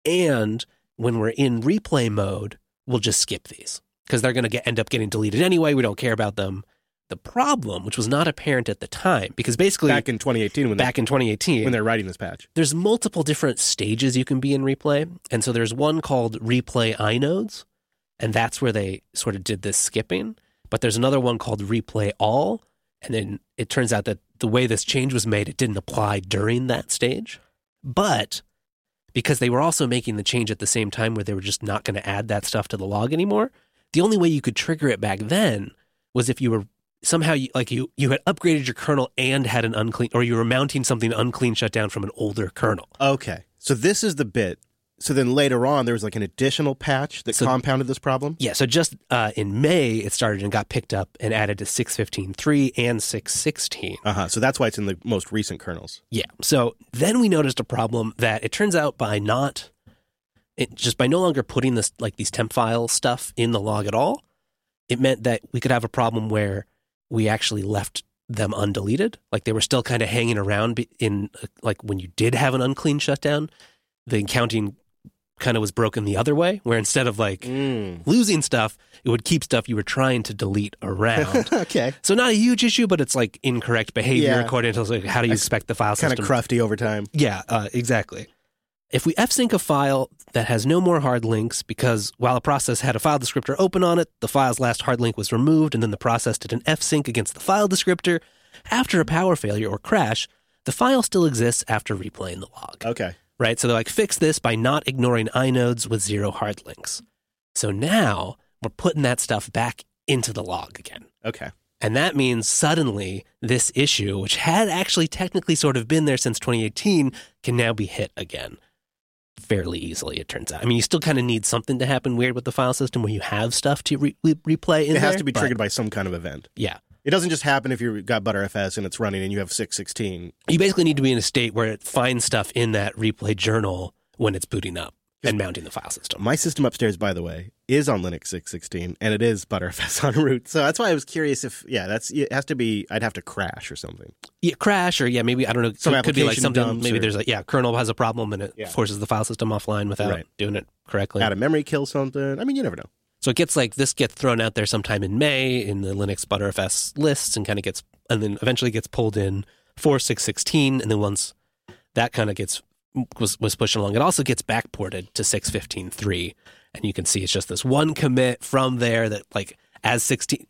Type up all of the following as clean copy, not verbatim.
And when we're in replay mode, we'll just skip these because they're going to end up getting deleted anyway. We don't care about them. The problem, which was not apparent at the time, because basically back in 2018 when they're writing this patch, there's multiple different stages you can be in replay. And so there's one called replay inodes, and that's where they sort of did this skipping. But there's another one called replay all, and then it turns out that the way this change was made, it didn't apply during that stage. But because they were also making the change at the same time where they were just not going to add that stuff to the log anymore, the only way you could trigger it back then was if you were somehow you had upgraded your kernel and had an unclean, or you were mounting something unclean shut down from an older kernel. Okay. So this is the bit. So then later on, there was like an additional patch that compounded this problem? Yeah. So just in May, it started and got picked up and added to 6.15.3 and 6.16. So that's why it's in the most recent kernels. Yeah. So then we noticed a problem that it turns out by no longer putting this, like these temp file stuff in the log at all, it meant that we could have a problem where we actually left them undeleted. Like they were still kind of hanging around in like when you did have an unclean shutdown, the counting kind of was broken the other way, where instead of like losing stuff, it would keep stuff you were trying to delete around. Okay. So not a huge issue, but it's like incorrect behavior according to like, how do you expect the file system? Kind of crufty over time. Yeah, exactly. If we fsync a file that has no more hard links, because while a process had a file descriptor open on it, the file's last hard link was removed, and then the process did an fsync against the file descriptor, after a power failure or crash, the file still exists after replaying the log. Okay. Right? So they're like, fix this by not ignoring inodes with 0 hard links. So now we're putting that stuff back into the log again. Okay. And that means suddenly this issue, which had actually technically sort of been there since 2018, can now be hit again. Fairly easily, it turns out. I mean, you still kind of need something to happen weird with the file system where you have stuff to replay in there. It has to be triggered by some kind of event. Yeah. It doesn't just happen if you've got Btrfs and it's running and you have 6.16. You basically need to be in a state where it finds stuff in that replay journal when it's booting up and mounting the file system. My system upstairs, by the way, is on Linux 6.16, and it is Btrfs on root. So that's why I was curious if, it has to be, I'd have to crash or something. Yeah, crash, or maybe, I don't know, Some it could be like something, maybe or, there's kernel has a problem and it forces the file system offline without doing it correctly. Add a memory kill something. I mean, you never know. So it gets this gets thrown out there sometime in May in the Linux Btrfs lists and then eventually gets pulled in for 6.16. And then once that kind of was pushing along, it also gets backported to 6.15.3. And you can see it's just this one commit from there that as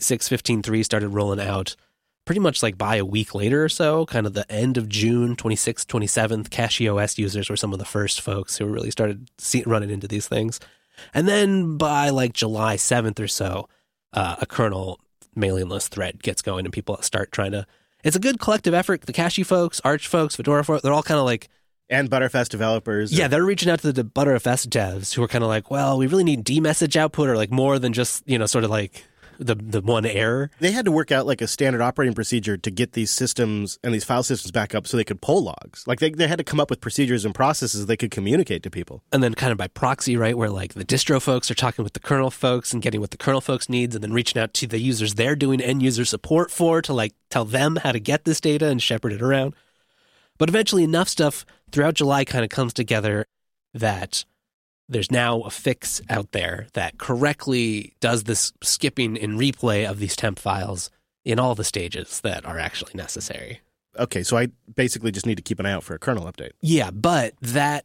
6.15.3 started rolling out, pretty much by a week later or so, kind of the end of June, 26th, 27th, CachyOS users were some of the first folks who really started running into these things. And then by July 7th or so, a kernel mailing list thread gets going and people start trying to... It's a good collective effort. The Cachy folks, Arch folks, Fedora folks, they're all kind of and Btrfs developers. Yeah, they're reaching out to the Btrfs devs who are kind of well, we really need demessage output or more than just, sort of the one error. They had to work out a standard operating procedure to get these systems and these file systems back up so they could pull logs. They had to come up with procedures and processes they could communicate to people. And then kind of by proxy, right, where the distro folks are talking with the kernel folks and getting what the kernel folks needs and then reaching out to the users they're doing end user support for to tell them how to get this data and shepherd it around. But eventually enough stuff throughout July kind of comes together that there's now a fix out there that correctly does this skipping and replay of these temp files in all the stages that are actually necessary. Okay, so I basically just need to keep an eye out for a kernel update. Yeah, but that,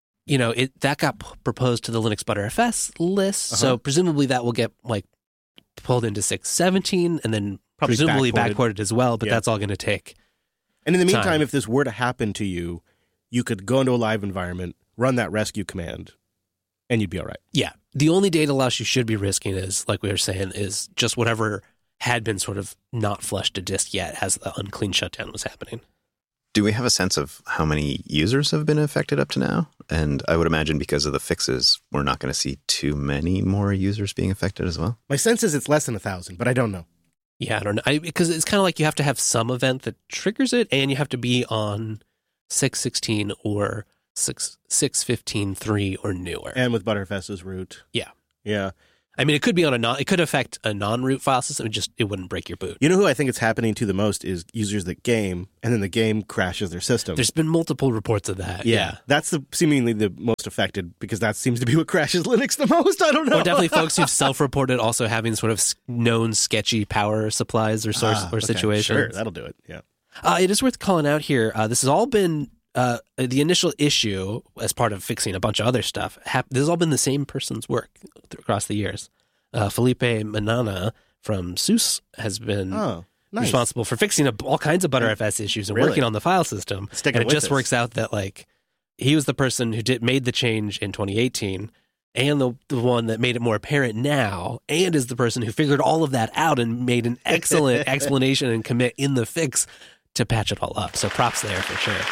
that got proposed to the Linux Btrfs list, so presumably that will get pulled into 6.17 and then probably presumably backported as well, but that's all going to take And in the meantime, if this were to happen to you, you could go into a live environment, run that rescue command, and you'd be all right. Yeah. The only data loss you should be risking is, like we were saying, is just whatever had been sort of not flushed to disk yet as the unclean shutdown was happening. Do we have a sense of how many users have been affected up to now? And I would imagine because of the fixes, we're not going to see too many more users being affected as well. My sense is it's less than 1,000, but I don't know. Yeah, I don't know. Because it's kind of you have to have some event that triggers it, and you have to be on 6.16 or 6.15.3 or newer. And with Btrfs's root. Yeah. Yeah. I mean, it could be it could affect a non-root file system. It wouldn't break your boot. You know who I think it's happening to the most is users that game, and then the game crashes their system. There's been multiple reports of that. Yeah. That's seemingly the most affected, because that seems to be what crashes Linux the most. I don't know. Or definitely folks who've self-reported also having sort of known sketchy power supplies or situations. Sure, that'll do it. Yeah. It is worth calling out here. This has all been the initial issue as part of fixing a bunch of other stuff. This has all been the same person's work across the years. Felipe Manana from SUSE has been responsible for fixing all kinds of ButterFS issues and working on the file system. And it just works out that he was the person who made the change in 2018 and the one that made it more apparent now, and is the person who figured all of that out and made an excellent explanation and commit in the fix to patch it all up. So props there for sure.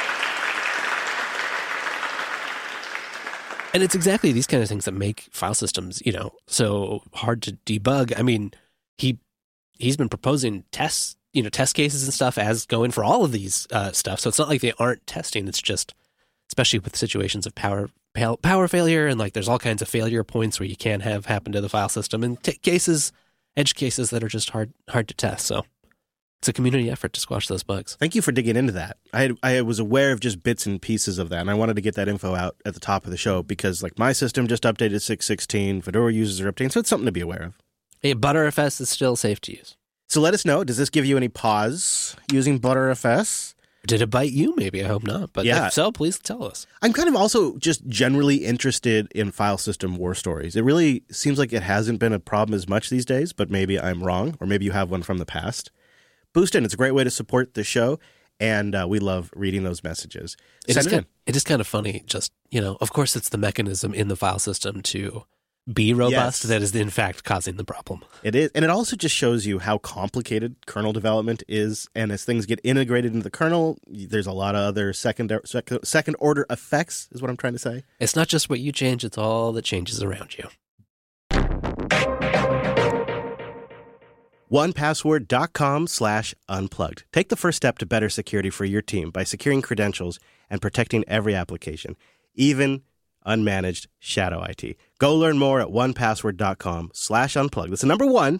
And it's exactly these kind of things that make file systems, so hard to debug. I mean, he's been proposing test cases and stuff as going for all of these stuff. So it's not like they aren't testing. It's just, especially with situations of power failure, and there's all kinds of failure points where you can have happen to the file system, and edge cases that are just hard to test. So it's a community effort to squash those bugs. Thank you for digging into that. I was aware of just bits and pieces of that, and I wanted to get that info out at the top of the show because, my system just updated 6.16, Fedora users are updating, so it's something to be aware of. Hey, ButterFS is still safe to use. So let us know, does this give you any pause using ButterFS? Did it bite you? Maybe. I hope not. But if so, please tell us. I'm kind of also just generally interested in file system war stories. It really seems like it hasn't been a problem as much these days, but maybe I'm wrong, or maybe you have one from the past. Boostin', it's a great way to support the show, and we love reading those messages. It is kind of funny, just, of course it's the mechanism in the file system to be robust that is in fact causing the problem. It is, and it also just shows you how complicated kernel development is, and as things get integrated into the kernel, there's a lot of other second-order effects, is what I'm trying to say. It's not just what you change, it's all that changes around you. 1password.com/unplugged. Take the first step to better security for your team by securing credentials and protecting every application, even unmanaged shadow IT. Go learn more at 1password.com/unplugged. That's the number 1,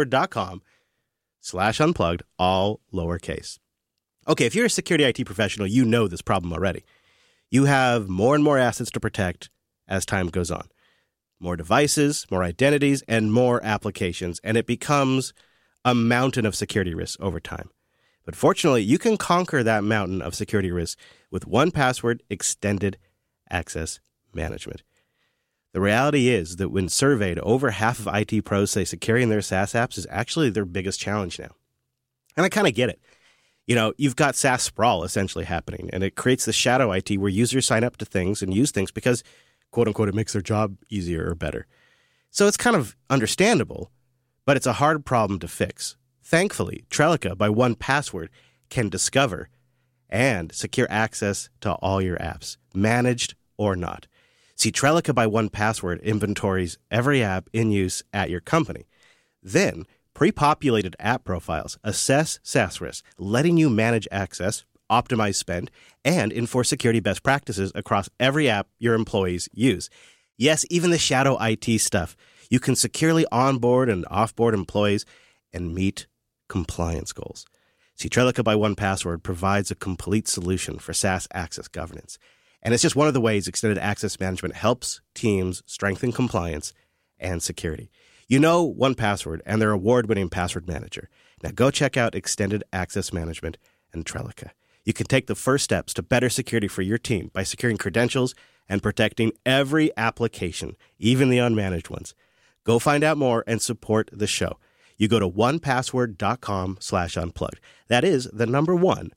password.com/unplugged, all lowercase. Okay, if you're a security IT professional, you know this problem already. You have more and more assets to protect as time goes on. More devices, more identities, and more applications, and it becomes a mountain of security risks over time. But fortunately, you can conquer that mountain of security risks with 1Password Extended Access Management. The reality is that when surveyed, over half of IT pros say securing their SaaS apps is actually their biggest challenge now. And I kind of get it. You've got SaaS sprawl essentially happening, and it creates the shadow IT where users sign up to things and use things because, quote unquote, it makes their job easier or better. So it's kind of understandable, but it's a hard problem to fix. Thankfully, Trellica by 1Password can discover and secure access to all your apps, managed or not. See, Trellica by 1Password inventories every app in use at your company. Then, pre-populated app profiles assess SaaS risks, letting you manage access, optimize spend, and enforce security best practices across every app your employees use. Yes, even the shadow IT stuff. You can securely onboard and offboard employees and meet compliance goals. See, Trellica by 1Password provides a complete solution for SaaS access governance. And it's just one of the ways Extended Access Management helps teams strengthen compliance and security. 1Password and their award-winning password manager. Now go check out Extended Access Management and Trellica. You can take the first steps to better security for your team by securing credentials and protecting every application, even the unmanaged ones. Go find out more and support the show. You go to 1password.com/unplugged. That is the number 1,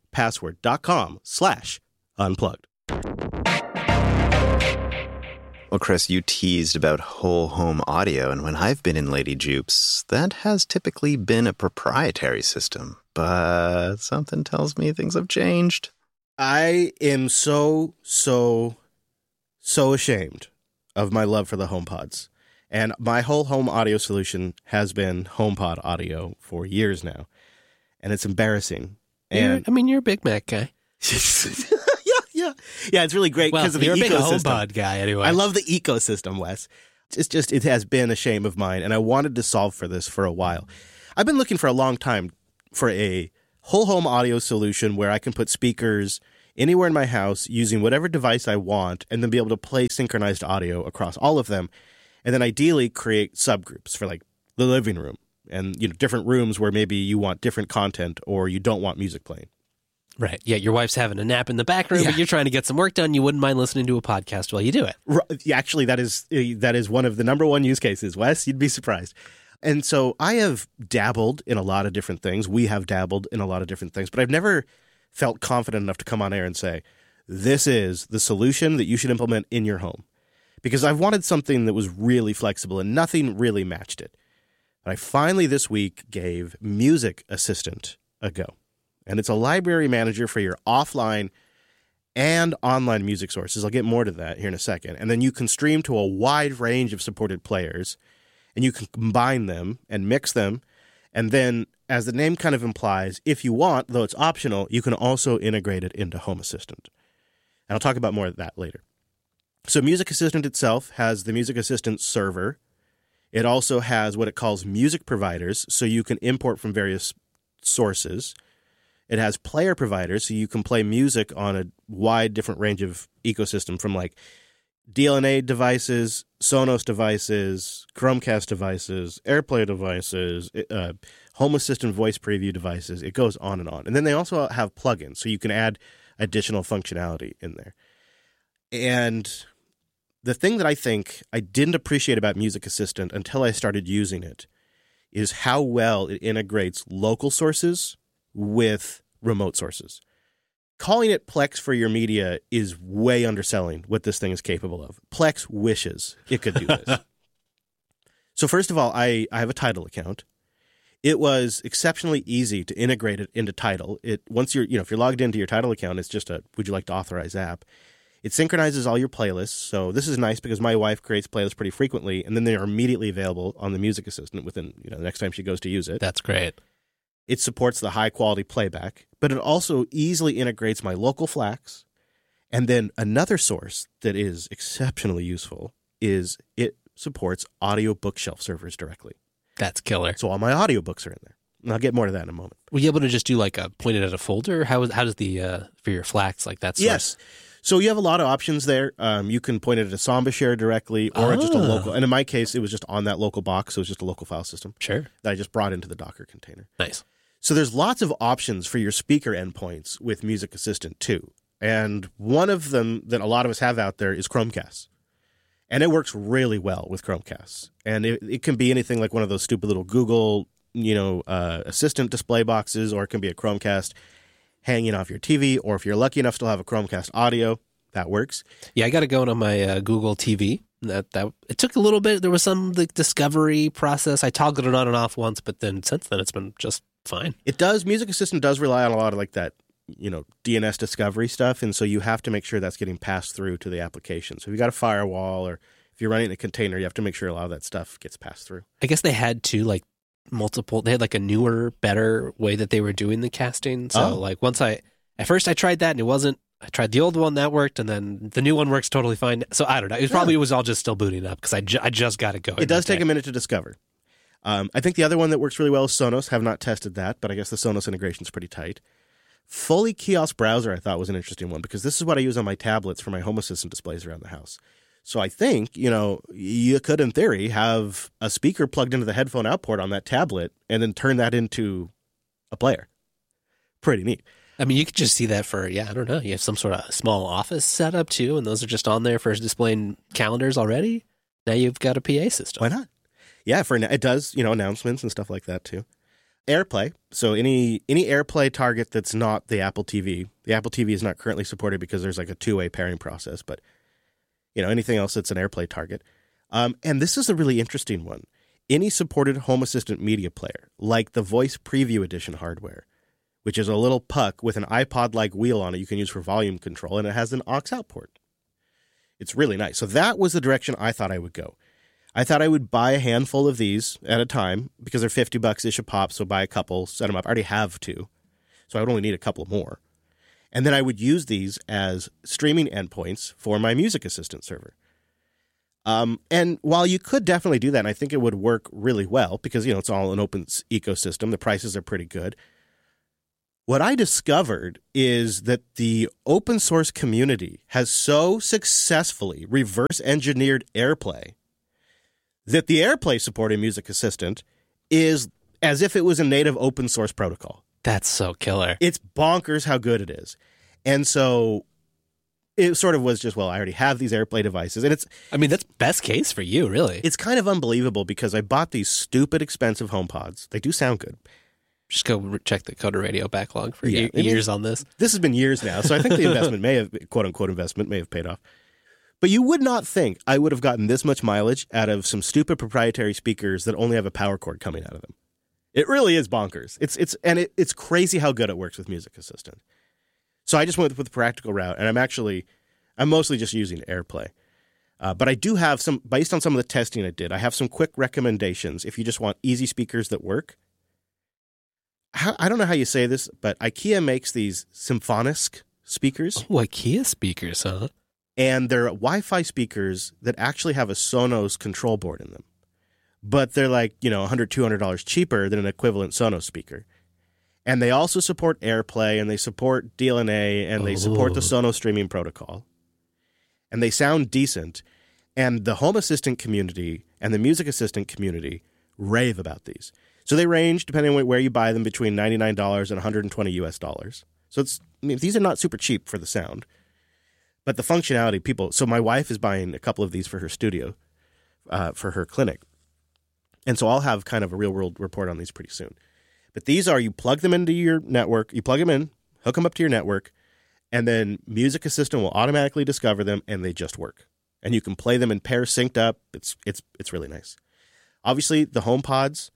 password.com/unplugged. Well, Chris, you teased about whole home audio, and when I've been in Lady Jupes, that has typically been a proprietary system. But something tells me things have changed. I am so ashamed of my love for the HomePods. And my whole home audio solution has been HomePod audio for years now. And it's embarrassing. And you're a Big Mac guy. Yeah, it's really great because of the ecosystem. You're a big HomePod guy anyway. I love the ecosystem, Wes. It has been a shame of mine, and I wanted to solve for this for a while. I've been looking for a long time for a whole home audio solution where I can put speakers anywhere in my house using whatever device I want and then be able to play synchronized audio across all of them, and then ideally create subgroups for like the living room and different rooms where maybe you want different content or you don't want music playing. Right. Yeah, your wife's having a nap in the back room, but you're trying to get some work done. You wouldn't mind listening to a podcast while you do it. Actually, that is one of the number one use cases, Wes. You'd be surprised. And so I have dabbled in a lot of different things. We have dabbled in a lot of different things, but I've never felt confident enough to come on air and say, this is the solution that you should implement in your home. Because I've wanted something that was really flexible and nothing really matched it. But I finally this week gave Music Assistant a go. And it's a library manager for your offline and online music sources. I'll get more to that here in a second. And then you can stream to a wide range of supported players, and you can combine them and mix them. And then, as the name kind of implies, if you want, though it's optional, you can also integrate it into Home Assistant. And I'll talk about more of that later. So Music Assistant itself has the Music Assistant server. It also has what it calls music providers, so you can import from various sources. It has player providers, so you can play music on a wide different range of ecosystem from like DLNA devices, Sonos devices, Chromecast devices, AirPlay devices, Home Assistant voice preview devices. It goes on and on. And then they also have plugins, so you can add additional functionality in there. And the thing that I think I didn't appreciate about Music Assistant until I started using it is how well it integrates local sources with remote sources. Calling it Plex for your media is way underselling what this thing is capable of. Plex wishes it could do this. So first of all, I have a Tidal account. It was exceptionally easy to integrate it into Tidal. Once you're, if you're logged into your Tidal account, it's just a would you like to authorize app. It synchronizes all your playlists. So this is nice because my wife creates playlists pretty frequently, and then they are immediately available on the Music Assistant within, the next time she goes to use it. That's great. It supports the high-quality playback, but it also easily integrates my local FLACs. And then another source that is exceptionally useful is it supports audio bookshelf servers directly. That's killer. So all my audiobooks are in there. And I'll get more to that in a moment. Were you able to just do like a point it at a folder? How does the, for your FLACs, like that source? Yes. So you have a lot of options there. You can point it at a Samba share directly or just a local. And in my case, it was just on that local box. So it was just a local file system. Sure. That I just brought into the Docker container. Nice. So there's lots of options for your speaker endpoints with Music Assistant too. And one of them that a lot of us have out there is Chromecast. And it works really well with Chromecast. And it can be anything like one of those stupid little Google, Assistant display boxes, or it can be a Chromecast hanging off your TV, or if you're lucky enough to still have a Chromecast audio, that works. Yeah, I got it going on my Google TV. That it took a little bit. There was some discovery process. I toggled it on and off once, but then since then it's been just fine. It does. Music Assistant does rely on a lot of like that, DNS discovery stuff, and so you have to make sure that's getting passed through to the application. So if you got a firewall, or if you're running in a container, you have to make sure a lot of that stuff gets passed through. I guess they had to they had like a newer, better way that they were doing the casting. So at first I tried that and it wasn't. I tried the old one, that worked, and then the new one works totally fine. So I don't know. It was all just still booting up because I just got to go. It does take a minute to discover. I think the other one that works really well is Sonos. Have not tested that, but I guess the Sonos integration is pretty tight. Fully Kiosk Browser I thought was an interesting one because this is what I use on my tablets for my Home Assistant displays around the house. So I think, you could, in theory, have a speaker plugged into the headphone output on that tablet and then turn that into a player. Pretty neat. I mean, you could just see that for, I don't know. You have some sort of small office setup too, and those are just on there for displaying calendars already. Now you've got a PA system. Why not? Yeah, it does, announcements and stuff like that too. AirPlay. So any AirPlay target that's not the Apple TV. The Apple TV is not currently supported because there's like a two-way pairing process, but anything else that's an AirPlay target. And this is a really interesting one. Any supported Home Assistant media player, like the Voice Preview Edition hardware, which is a little puck with an iPod-like wheel on it you can use for volume control, and it has an aux-out port. It's really nice. So that was the direction I thought I would go. I thought I would buy a handful of these at a time because they're $50-ish a pop, so buy a couple, set them up. I already have two, so I would only need a couple more. And then I would use these as streaming endpoints for my Music Assistant server. And while you could definitely do that, and I think it would work really well because, it's all an open ecosystem. The prices are pretty good. What I discovered is that the open source community has so successfully reverse engineered AirPlay that the AirPlay supporting Music Assistant is as if it was a native open source protocol. That's so killer. It's bonkers how good it is. And so it sort of was just, I already have these AirPlay devices. And that's best case for you, really. It's kind of unbelievable because I bought these stupid expensive HomePods. They do sound good. Just go check the Coder Radio backlog for years on this. This has been years now, so I think the investment may have, quote-unquote investment, may have paid off. But you would not think I would have gotten this much mileage out of some stupid proprietary speakers that only have a power cord coming out of them. It really is bonkers. It's crazy how good it works with Music Assistant. So I just went with the practical route, and I'm mostly just using AirPlay. But I do have some, based on some of the testing I did, I have some quick recommendations if you just want easy speakers that work. I don't know how you say this, but IKEA makes these Symfonisk speakers. Oh, IKEA speakers, huh? And they're Wi-Fi speakers that actually have a Sonos control board in them. But they're like, $100, $200 cheaper than an equivalent Sonos speaker. And they also support AirPlay, and they support DLNA, and they support the Sonos streaming protocol. And they sound decent. And the Home Assistant community and the Music Assistant community rave about these. So they range, depending on where you buy them, between $99 and $120 US. So these are not super cheap for the sound. But the functionality, so my wife is buying a couple of these for her studio, for her clinic. And so I'll have kind of a real world report on these pretty soon. But these are, you plug them into your network, you plug them in, hook them up to your network, and then Music Assistant will automatically discover them, and they just work. And you can play them in pairs synced up. It's really nice. Obviously, the HomePods,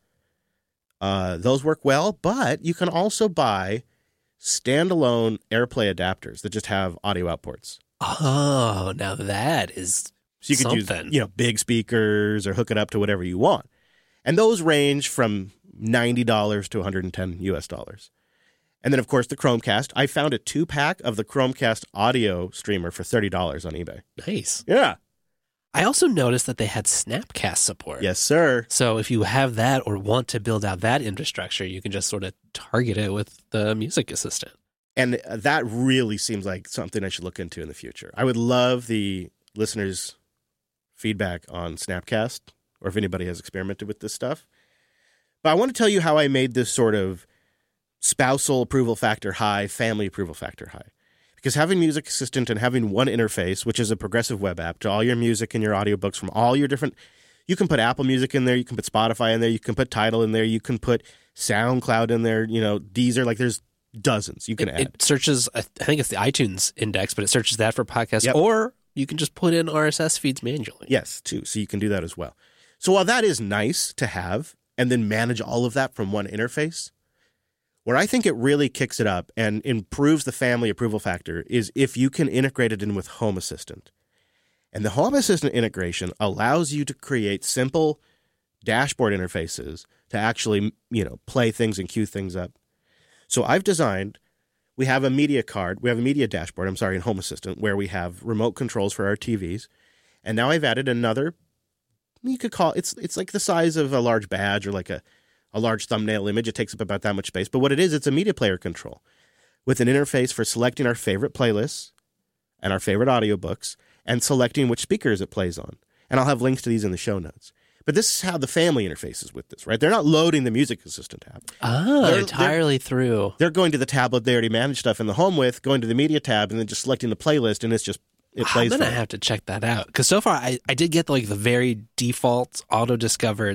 those work well, but you can also buy standalone AirPlay adapters that just have audio outputs. Oh, now that is so you could something. use, big speakers or hook it up to whatever you want. And those range from $90 to $110 US. And then, of course, the Chromecast. I found a 2-pack of the Chromecast audio streamer for $30 on eBay. Nice. Yeah. I also noticed that they had Snapcast support. Yes, sir. So if you have that or want to build out that infrastructure, you can just sort of target it with the Music Assistant. And that really seems like something I should look into in the future. I would love the listeners' feedback on Snapcast, or if anybody has experimented with this stuff. But I want to tell you how I made this sort of spousal approval factor high, family approval factor high. Because having Music Assistant and having one interface, which is a progressive web app to all your music and your audiobooks from all your different, you can put Apple Music in there, you can put Spotify in there, you can put Tidal in there, you can put SoundCloud in there, Deezer, like there's dozens you can add. It searches, I think it's the iTunes index, but it searches that for podcasts, Yep. or you can just put in RSS feeds manually. Yes, too. So you can do that as well. So while that is nice to have and then manage all of that from one interface, where I think it really kicks it up and improves the family approval factor is if you can integrate it in with Home Assistant. And the Home Assistant integration allows you to create simple dashboard interfaces to actually, play things and queue things up. So I've designed, we have a media dashboard, in Home Assistant, where we have remote controls for our TVs. And now I've added another, you could call it's like the size of a large badge or like a large thumbnail image. It takes up about that much space. But what it is, it's a media player control with an interface for selecting our favorite playlists and our favorite audiobooks and selecting which speakers it plays on. And I'll have links to these in the show notes. But this is how the family interfaces with this, right? They're not loading the Music Assistant app. They're entirely through. They're going to the tablet they already manage stuff in the home with, going to the media tab, and then just selecting the playlist, and it plays. Then I have to check that out. Because so far, I did get the very default auto-discovered,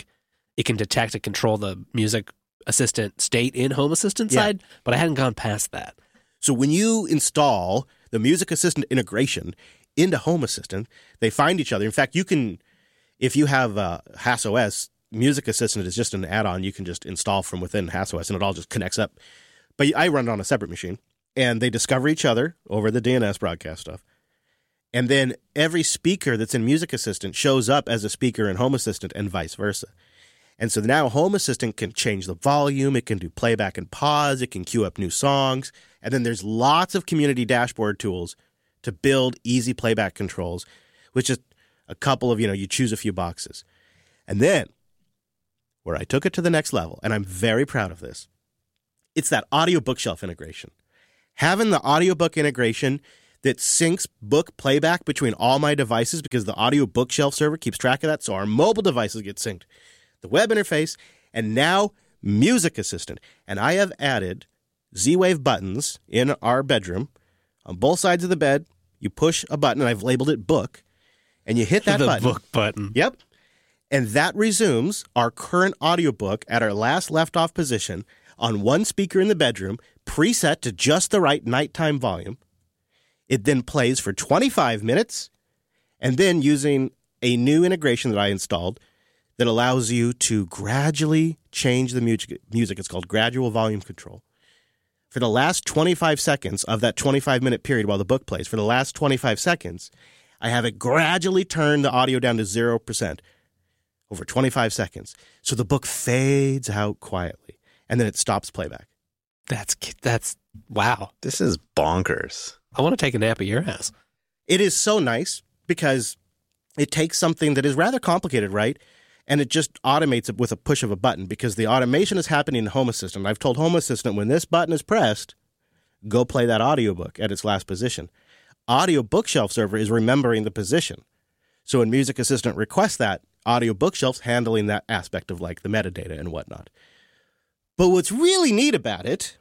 it can detect and control the Music Assistant state in Home Assistant side, but I hadn't gone past that. So when you install the Music Assistant integration into Home Assistant, they find each other. In fact, you can, if you have HassOS, Music Assistant is just an add-on you can just install from within HassOS, and it all just connects up. But I run it on a separate machine, and they discover each other over the DNS broadcast stuff. And then every speaker that's in Music Assistant shows up as a speaker in Home Assistant and vice versa. And so now Home Assistant can change the volume, it can do playback and pause, it can queue up new songs, and then there's lots of community dashboard tools to build easy playback controls, which is a couple of, you choose a few boxes. And then where I took it to the next level, and I'm very proud of this, it's that audio bookshelf integration. Having the audiobook integration that syncs book playback between all my devices, because the audio bookshelf server keeps track of that, so our mobile devices get synced. The web interface, and now Music Assistant. And I have added Z-Wave buttons in our bedroom. On both sides of the bed, you push a button, and I've labeled it book, and you hit that button. The book button. Yep. And that resumes our current audiobook at our last left-off position on one speaker in the bedroom, preset to just the right nighttime volume. It then plays for 25 minutes, and then using a new integration that I installed that allows you to gradually change the music. It's called gradual volume control. For the last 25 seconds of that 25-minute period while the book plays, for the last 25 seconds, I have it gradually turn the audio down to 0% over 25 seconds. So the book fades out quietly, and then it stops playback. That's wow. This is bonkers. I want to take a nap at your house. It is so nice because it takes something that is rather complicated, right? And it just automates it with a push of a button, because the automation is happening in Home Assistant. I've told Home Assistant, when this button is pressed, go play that audiobook at its last position. Audio Bookshelf server is remembering the position. So when Music Assistant requests that, Audio Bookshelf's handling that aspect of like the metadata and whatnot. But what's really neat about it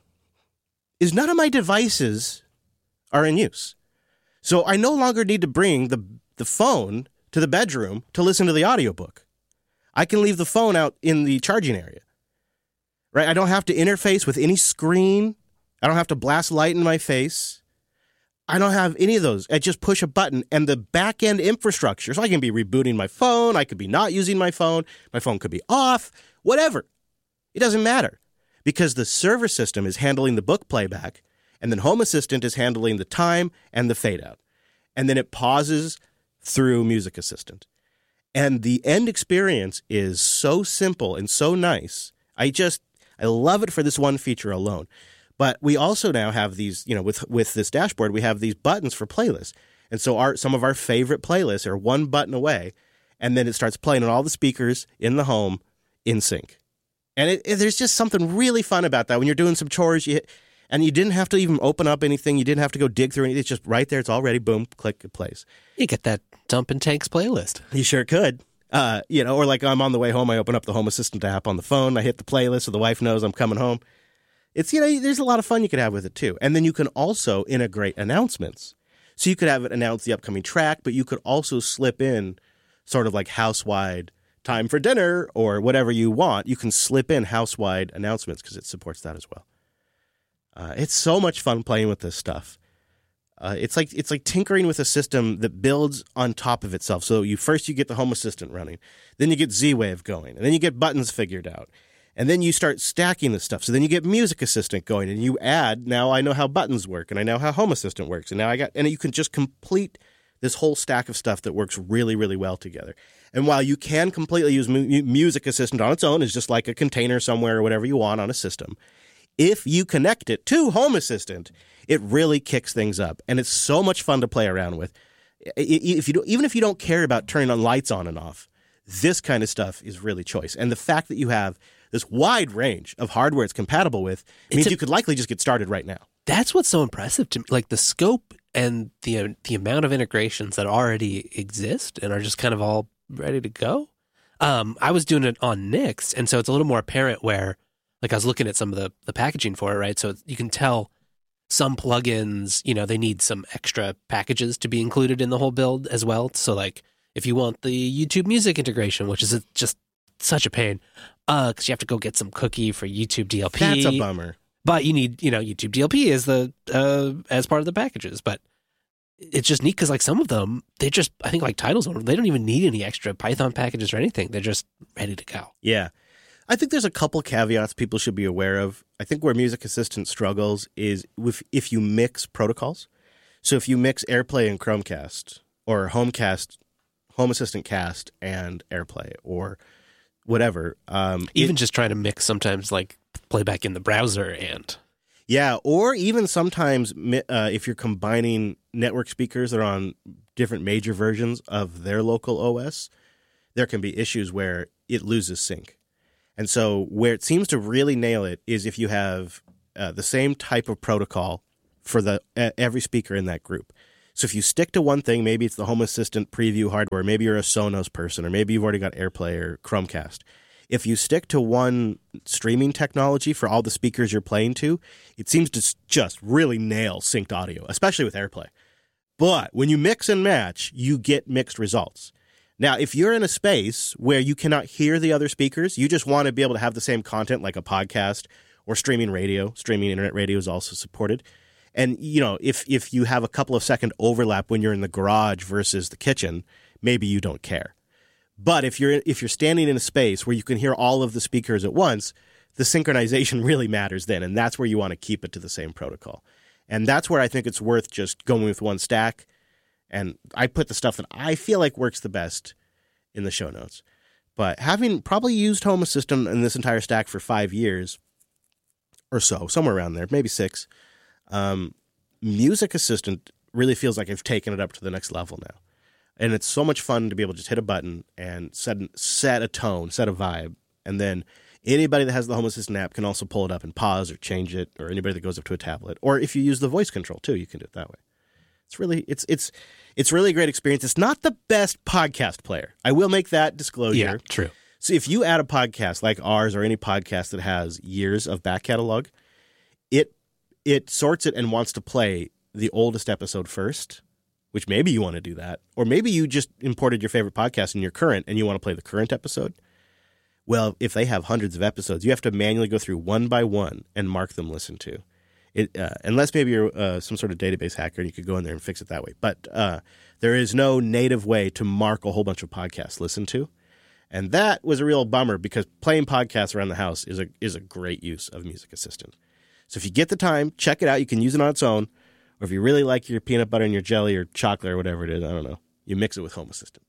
is none of my devices are in use. So I no longer need to bring the phone to the bedroom to listen to the audiobook. I can leave the phone out in the charging area, right? I don't have to interface with any screen. I don't have to blast light in my face. I don't have any of those. I just push a button, and the back-end infrastructure, so I can be rebooting my phone. I could be not using my phone. My phone could be off, whatever. It doesn't matter, because the server system is handling the book playback, and then Home Assistant is handling the time and the fade out. And then it pauses through Music Assistant. And the end experience is so simple and so nice. I love it for this one feature alone. But we also now have these, with this dashboard, we have these buttons for playlists. And so some of our favorite playlists are one button away, and then it starts playing on all the speakers in the home in sync. And there's just something really fun about that. When you're doing some chores, and you didn't have to even open up anything. You didn't have to go dig through anything. It's just right there. It's all ready. Boom, click, it plays. You get that Dump and Tanks playlist. You sure could. Or like I'm on the way home, I open up the Home Assistant app on the phone. I hit the playlist so the wife knows I'm coming home. It's, there's a lot of fun you could have with it too. And then you can also integrate announcements. So you could have it announce the upcoming track, but you could also slip in sort of like house-wide time for dinner or whatever you want. You can slip in house-wide announcements because it supports that as well. It's so much fun playing with this stuff. It's like tinkering with a system that builds on top of itself. So you get the Home Assistant running, then you get Z-Wave going, and then you get buttons figured out, and then you start stacking the stuff. So then you get Music Assistant going, and you add, now I know how buttons work, and I know how Home Assistant works, and now you can just complete this whole stack of stuff that works really, really well together. And while you can completely use Music Assistant on its own, it's just like a container somewhere or whatever you want on a system. If you connect it to Home Assistant, it really kicks things up, and it's so much fun to play around with. Even if you don't care about turning on lights on and off, this kind of stuff is really choice. And the fact that you have this wide range of hardware it's compatible with means you could likely just get started right now. That's what's so impressive to me, like the scope and the amount of integrations that already exist and are just kind of all ready to go. I was doing it on Nix, and so it's a little more apparent where, like, I was looking at some of the packaging for it, right? So you can tell some plugins, they need some extra packages to be included in the whole build as well. So, like, if you want the YouTube Music integration, which is just such a pain, because you have to go get some cookie for YouTube DLP. That's a bummer. But you need, YouTube DLP as part of the packages. But it's just neat because, like, some of them, they just, I think, like Titles, they don't even need any extra Python packages or anything. They're just ready to go. Yeah. I think there's a couple caveats people should be aware of. I think where Music Assistant struggles is if you mix protocols. So if you mix AirPlay and Chromecast, or Home Assistant Cast and AirPlay, or whatever. Even just trying to mix sometimes, like, playback in the browser and... Yeah, or even sometimes if you're combining network speakers that are on different major versions of their local OS, there can be issues where it loses sync. And so where it seems to really nail it is if you have the same type of protocol for every speaker in that group. So if you stick to one thing, maybe it's the Home Assistant preview hardware, maybe you're a Sonos person, or maybe you've already got AirPlay or Chromecast. If you stick to one streaming technology for all the speakers you're playing to, it seems to just really nail synced audio, especially with AirPlay. But when you mix and match, you get mixed results. Now, if you're in a space where you cannot hear the other speakers, you just want to be able to have the same content like a podcast or streaming radio. Streaming internet radio is also supported. And, you know, if you have a couple of second overlap when you're in the garage versus the kitchen, maybe you don't care. But if you're standing in a space where you can hear all of the speakers at once, the synchronization really matters then, and that's where you want to keep it to the same protocol. And that's where I think it's worth just going with one stack. And I put the stuff that I feel like works the best in the show notes. But having probably used Home Assistant in this entire stack for 5 years or so, somewhere around there, maybe 6, Music Assistant really feels like I've taken it up to the next level now. And it's so much fun to be able to just hit a button and set a tone, set a vibe. And then anybody that has the Home Assistant app can also pull it up and pause or change it, or anybody that goes up to a tablet. Or if you use the voice control too, you can do it that way. It's really a great experience. It's not the best podcast player. I will make that disclosure. Yeah, true. So if you add a podcast like ours or any podcast that has years of back catalog, it sorts it and wants to play the oldest episode first, which maybe you want to do that. Or maybe you just imported your favorite podcast and you're current and you want to play the current episode. Well, if they have hundreds of episodes, you have to manually go through one by one and mark them listened to. Unless maybe you're some sort of database hacker and you could go in there and fix it that way. But there is no native way to mark a whole bunch of podcasts listened to. And that was a real bummer because playing podcasts around the house is a great use of Music Assistant. So if you get the time, check it out. You can use it on its own. Or if you really like your peanut butter and your jelly or chocolate or whatever it is, I don't know, you mix it with Home Assistant.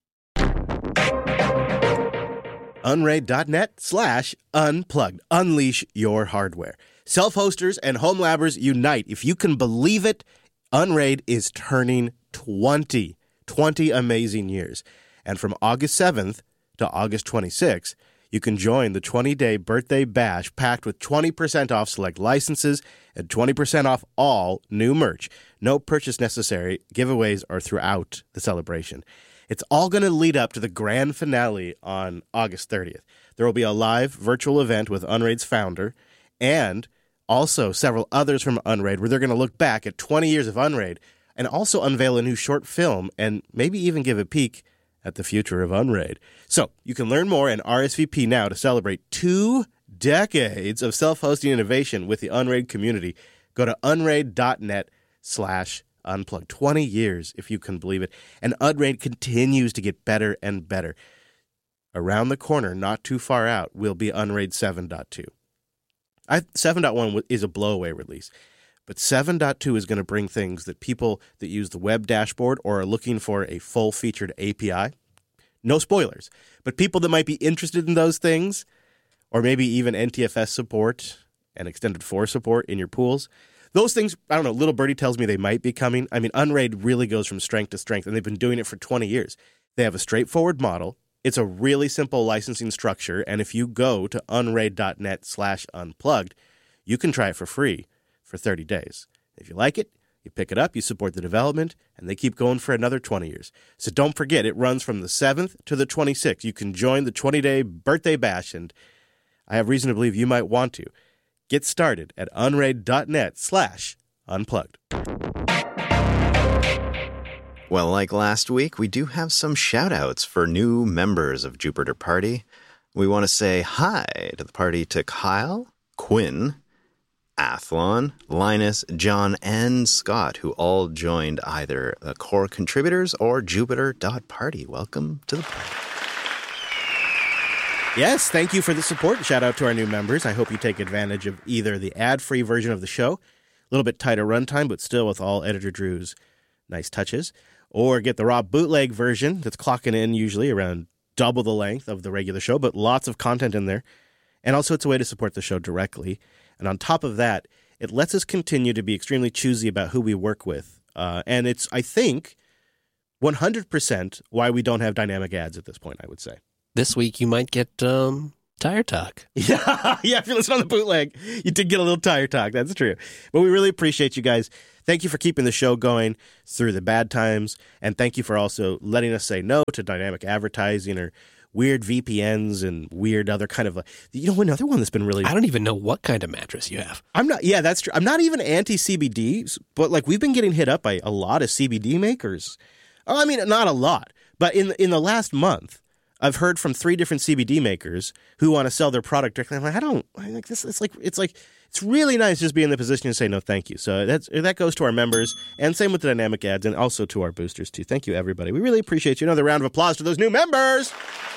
Unraid.net/unplugged. Unleash your hardware. Self-hosters and home labbers unite. If you can believe it, Unraid is turning 20 amazing years. And from August 7th to August 26th, you can join the 20-day birthday bash packed with 20% off select licenses and 20% off all new merch. No purchase necessary. Giveaways are throughout the celebration. It's all going to lead up to the grand finale on August 30th. There will be a live virtual event with Unraid's founder and also several others from Unraid where they're going to look back at 20 years of Unraid and also unveil a new short film and maybe even give a peek at the future of Unraid. So you can learn more and RSVP now to celebrate 2 decades of self-hosting innovation with the Unraid community. Go to unraid.net/unplugged. 20 years, if you can believe it. And Unraid continues to get better and better. Around the corner, not too far out, will be Unraid 7.2. 7.1 is a blowaway release. But 7.2 is going to bring things that people that use the web dashboard or are looking for a full-featured API. No spoilers. But people that might be interested in those things, or maybe even NTFS support and Extended 4 support in your pools, those things, I don't know, Little Birdie tells me they might be coming. I mean, Unraid really goes from strength to strength, and they've been doing it for 20 years. They have a straightforward model. It's a really simple licensing structure, and if you go to unraid.net/unplugged, you can try it for free for 30 days. If you like it, you pick it up, you support the development, and they keep going for another 20 years. So don't forget, it runs from the 7th to the 26th. You can join the 20-day birthday bash, and I have reason to believe you might want to. Get started at unraid.net/unplugged. Well, like last week, we do have some shout-outs for new members of Jupiter Party. We want to say hi to the party to Kyle, Quinn, Athlon, Linus, John, and Scott, who all joined either the core contributors or Jupiter.party. Welcome to the party. Yes, thank you for the support. Shout out to our new members. I hope you take advantage of either the ad-free version of the show, a little bit tighter runtime, but still with all Editor Drew's nice touches, or get the raw bootleg version that's clocking in usually around double the length of the regular show, but lots of content in there. And also it's a way to support the show directly. And on top of that, It lets us continue to be extremely choosy about who we work with. And it's, I think, 100% why we don't have dynamic ads at this point, I would say. This week you might get Tire Talk. Yeah, if you listen on the bootleg, you did get a little Tire Talk. That's true. But we really appreciate you guys. Thank you for keeping the show going through the bad times. And thank you for also letting us say no to dynamic advertising or weird VPNs and weird other kind of, another one that's been really... I don't even know what kind of mattress you have. Yeah, that's true. I'm not even anti-CBD, but like we've been getting hit up by a lot of CBD makers. Oh, I mean, not a lot, but in the last month, I've heard from 3 different CBD makers who want to sell their product directly. I'm like, I like this. It's really nice just being in the position to say no, thank you. So that goes to our members, and same with the dynamic ads, and also to our boosters too. Thank you, everybody. We really appreciate you. Another round of applause to those new members.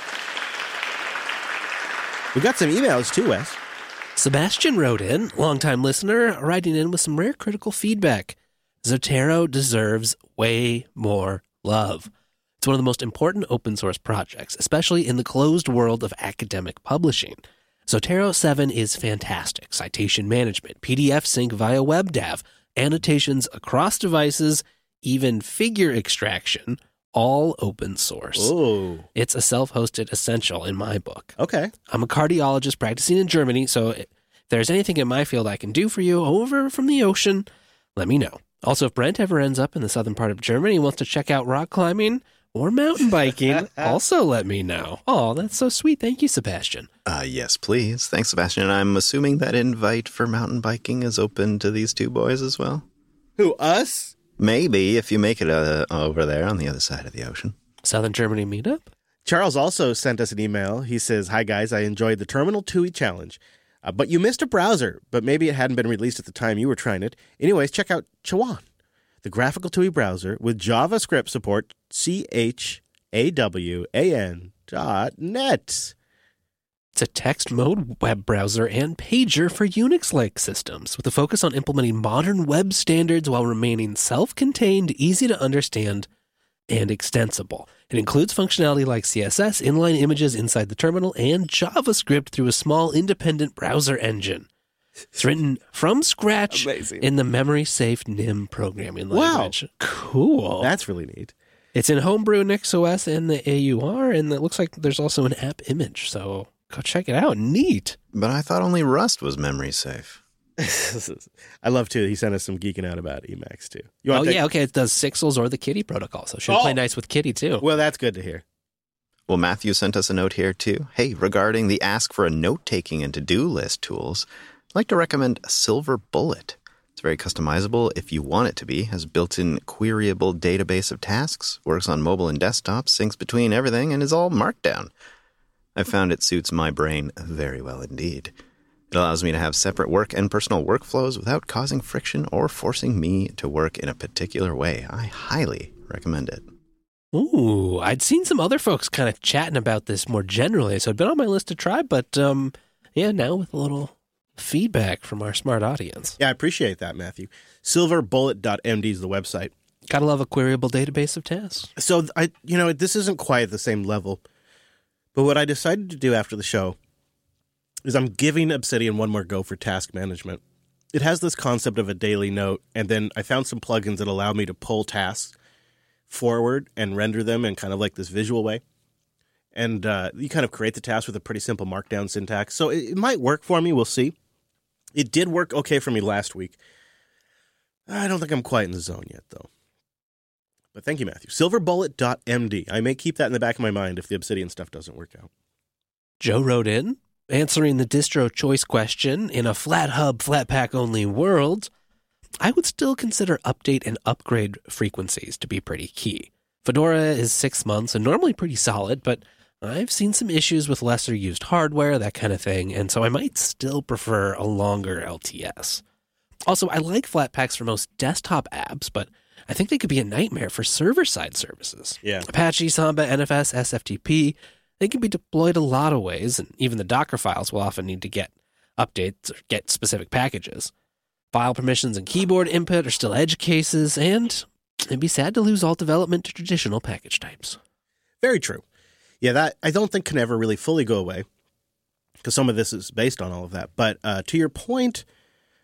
We got some emails too, Wes. Sebastian wrote in, longtime listener, writing in with some rare critical feedback. Zotero deserves way more love. It's one of the most important open source projects, especially in the closed world of academic publishing. Zotero 7 is fantastic. Citation management, PDF sync via WebDAV, annotations across devices, even figure extraction, all open source. Oh. It's a self-hosted essential in my book. Okay. I'm a cardiologist practicing in Germany, so if there's anything in my field I can do for you over from the ocean, let me know. Also, if Brent ever ends up in the southern part of Germany and wants to check out rock climbing or mountain biking, also let me know. Oh, that's so sweet. Thank you, Sebastian. Yes, please. Thanks, Sebastian. I'm assuming that invite for mountain biking is open to these 2 boys as well? Who, us? Maybe, if you make it over there on the other side of the ocean. Southern Germany meetup? Charles also sent us an email. He says, "Hi, guys. I enjoyed the Terminal TUI challenge. But you missed a browser, but maybe it hadn't been released at the time you were trying it. Anyways, check out Chawan, the graphical TUI browser with JavaScript support, CHAWAN.net. It's a text mode web browser and pager for Unix-like systems, with a focus on implementing modern web standards while remaining self-contained, easy to understand, and extensible. It includes functionality like CSS, inline images inside the terminal, and JavaScript through a small independent browser engine. It's written from scratch in the memory-safe NIM programming language. Wow. Cool. That's really neat. It's in Homebrew, NixOS, and the AUR, and it looks like there's also an app image, so go check it out. Neat. But I thought only Rust was memory safe. I love, too, he sent us some geeking out about Emacs, too. Okay. It does Sixels or the Kitty protocol, so it should play nice with Kitty, too. Well, that's good to hear. Well, Matthew sent us a note here, too. Hey, regarding the ask for a note-taking and to-do list tools, I'd like to recommend Silver Bullet. It's very customizable if you want it to be, has built-in queryable database of tasks, works on mobile and desktop, syncs between everything, and is all markdown. I found it suits my brain very well indeed. It allows me to have separate work and personal workflows without causing friction or forcing me to work in a particular way. I highly recommend it. Ooh, I'd seen some other folks kind of chatting about this more generally, so it'd been on my list to try, but now with a little feedback from our smart audience. Yeah, I appreciate that, Matthew. Silverbullet.md is the website. Gotta love a queryable database of tasks. So, this isn't quite at the same level, but what I decided to do after the show is I'm giving Obsidian one more go for task management. It has this concept of a daily note, and then I found some plugins that allow me to pull tasks forward and render them in kind of like this visual way. And you kind of create the task with a pretty simple markdown syntax. So it might work for me. We'll see. It did work okay for me last week. I don't think I'm quite in the zone yet, though. But thank you, Matthew. Silverbullet.md. I may keep that in the back of my mind if the Obsidian stuff doesn't work out. Joe wrote in, answering the distro choice question, in a FlatHub, Flatpak only world, I would still consider update and upgrade frequencies to be pretty key. Fedora is 6 months and normally pretty solid, but I've seen some issues with lesser used hardware, that kind of thing, and so I might still prefer a longer LTS. Also, I like Flatpaks for most desktop apps, but I think they could be a nightmare for server-side services. Yeah. Apache, Samba, NFS, SFTP, they can be deployed a lot of ways, and even the Docker files will often need to get updates or get specific packages. File permissions and keyboard input are still edge cases, and it'd be sad to lose all development to traditional package types. Very true. Yeah, that I don't think can ever really fully go away, because some of this is based on all of that. But to your point,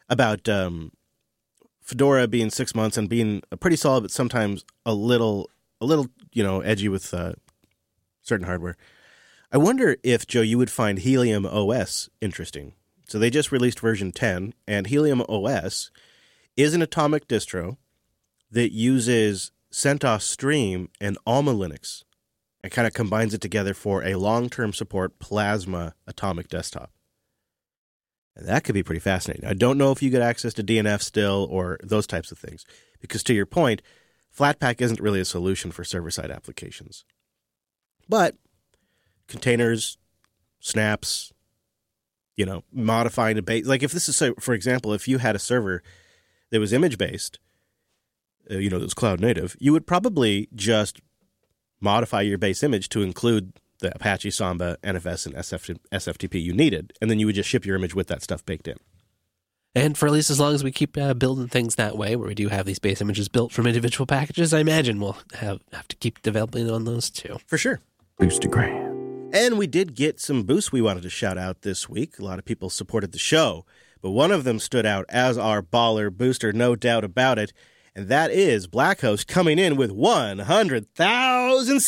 about Fedora being 6 months and being pretty solid, but sometimes a little, edgy with certain hardware. I wonder if, Joe, you would find Helium OS interesting. So they just released version 10, and Helium OS is an Atomic distro that uses CentOS Stream and Alma Linux and kind of combines it together for a long-term support Plasma Atomic desktop. And that could be pretty fascinating. I don't know if you get access to DNF still or those types of things, because to your point, Flatpak isn't really a solution for server-side applications. But containers, snaps, modifying a base. Like if this is, for example, if you had a server that was image-based, that was cloud native, you would probably just modify your base image to include the Apache Samba, NFS, and SFTP you needed, and then you would just ship your image with that stuff baked in. And for at least as long as we keep building things that way, where we do have these base images built from individual packages, I imagine we'll have to keep developing on those too. For sure. Boostagram. And we did get some boosts we wanted to shout out this week. A lot of people supported the show, but one of them stood out as our baller booster, no doubt about it, and that is Blackhost coming in with 100,000